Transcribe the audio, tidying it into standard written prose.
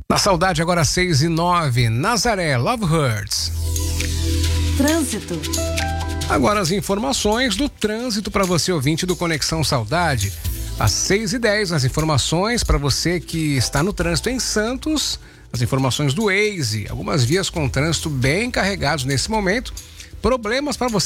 Na Saudade, agora 6:09, Nazaré, Love Hurts. Trânsito. Agora as informações do trânsito para você, ouvinte do Conexão Saudade. Às 6:10, as informações para você que está no trânsito em Santos, as informações do Waze, algumas vias com trânsito bem carregados nesse momento. Problemas para você